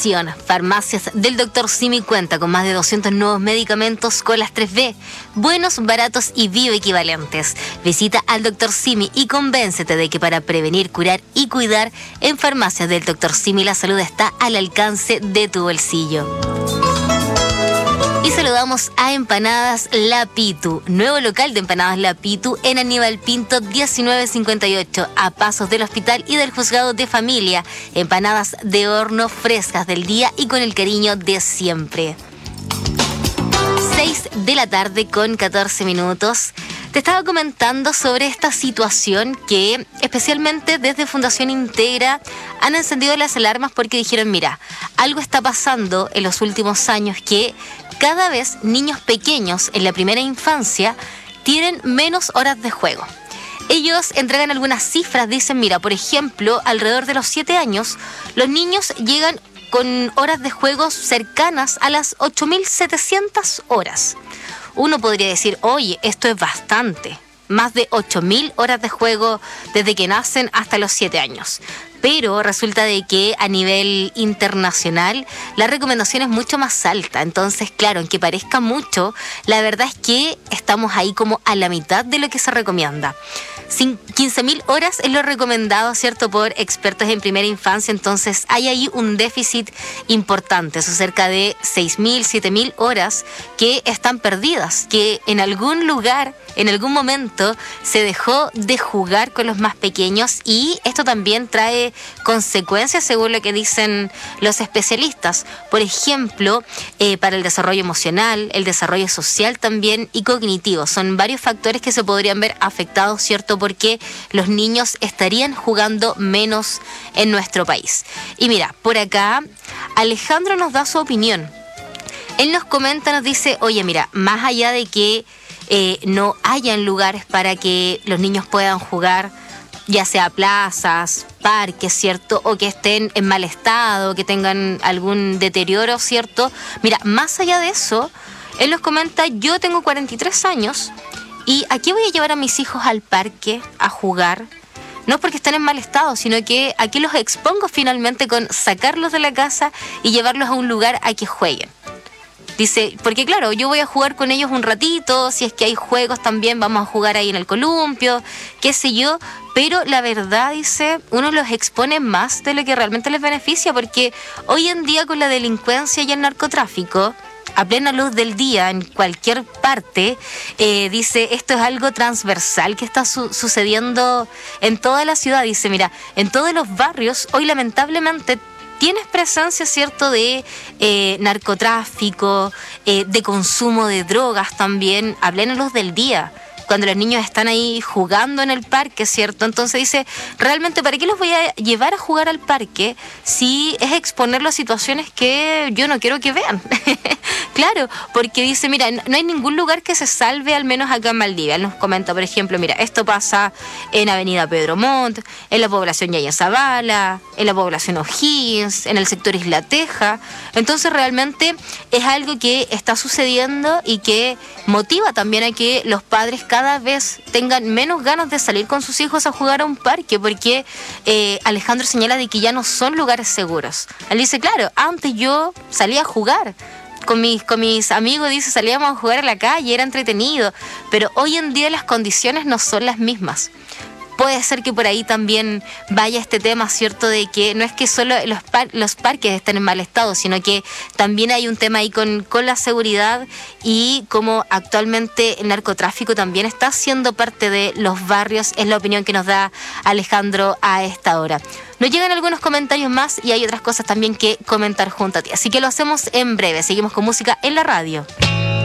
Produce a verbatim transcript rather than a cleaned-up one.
atención, Farmacias del doctor Simi cuenta con más de doscientos nuevos medicamentos con las tres B, buenos, baratos y bioequivalentes. Visita al doctor Simi y convéncete de que para prevenir, curar y cuidar, en Farmacias del doctor Simi la salud está al alcance de tu bolsillo. Y saludamos a Empanadas La Pitu, nuevo local de Empanadas La Pitu en Aníbal Pinto diecinueve cincuenta y ocho, a pasos del hospital y del juzgado de familia. Empanadas de horno frescas del día y con el cariño de siempre. seis de la tarde con catorce minutos. Te estaba comentando sobre esta situación que especialmente desde Fundación Integra han encendido las alarmas porque dijeron, mira, algo está pasando en los últimos años que cada vez niños pequeños en la primera infancia tienen menos horas de juego. Ellos entregan algunas cifras, dicen, mira, por ejemplo, alrededor de los siete años, los niños llegan con horas de juego cercanas a las ocho mil setecientas horas. Uno podría decir, oye, esto es bastante, más de ocho mil horas de juego desde que nacen hasta los siete años. Pero resulta de que a nivel internacional la recomendación es mucho más alta. Entonces, claro, aunque parezca mucho, la verdad es que estamos ahí como a la mitad de lo que se recomienda. quince mil horas es lo recomendado, ¿cierto?, por expertos en primera infancia. Entonces hay ahí un déficit importante, eso cerca de seis mil, siete mil horas que están perdidas, que en algún lugar, en algún momento se dejó de jugar con los más pequeños, y esto también trae consecuencias según lo que dicen los especialistas. Por ejemplo, eh, para el desarrollo emocional, el desarrollo social también y cognitivo. Son varios factores que se podrían ver afectados, ¿cierto?, porque los niños estarían jugando menos en nuestro país. Y mira, por acá Alejandro nos da su opinión. Él nos comenta, nos dice, oye, mira, más allá de que eh, no hayan lugares para que los niños puedan jugar, ya sea plazas, parques, ¿cierto?, o que estén en mal estado, que tengan algún deterioro, ¿cierto? Mira, más allá de eso, él nos comenta, yo tengo cuarenta y tres años, ¿y a qué voy a llevar a mis hijos al parque a jugar? No porque estén en mal estado, sino que aquí los expongo finalmente con sacarlos de la casa y llevarlos a un lugar a que jueguen. Dice, porque claro, yo voy a jugar con ellos un ratito, si es que hay juegos también vamos a jugar ahí en el columpio, qué sé yo, pero la verdad, dice, uno los expone más de lo que realmente les beneficia, porque hoy en día con la delincuencia y el narcotráfico, a plena luz del día, en cualquier parte, eh, dice, esto es algo transversal que está su- sucediendo en toda la ciudad. Dice, mira, en todos los barrios, hoy lamentablemente tienes presencia, ¿cierto?, de eh, narcotráfico, eh, de consumo de drogas también, a plena luz del día, cuando los niños están ahí jugando en el parque, ¿cierto? Entonces dice, realmente, ¿para qué los voy a llevar a jugar al parque si es exponerlos a situaciones que yo no quiero que vean? Claro, porque dice, mira, no hay ningún lugar que se salve, al menos acá en Valdivia. Él nos comenta, por ejemplo, mira, esto pasa en Avenida Pedro Montt, en la población Yaya Zavala, en la población O'Higgins, en el sector Isla Teja. Entonces realmente es algo que está sucediendo y que motiva también a que los padres cada vez tengan menos ganas de salir con sus hijos a jugar a un parque, porque eh, Alejandro señala de que ya no son lugares seguros. Él dice, claro, antes yo salía a jugar con mis, con mis amigos, dice, salíamos a jugar a la calle, era entretenido, pero hoy en día las condiciones no son las mismas. Puede ser que por ahí también vaya este tema, ¿cierto?, de que no es que solo los, par- los parques estén en mal estado, sino que también hay un tema ahí con, con la seguridad, y como actualmente el narcotráfico también está siendo parte de los barrios, es la opinión que nos da Alejandro a esta hora. Nos llegan algunos comentarios más y hay otras cosas también que comentar junto a ti, así que lo hacemos en breve. Seguimos con música en la radio.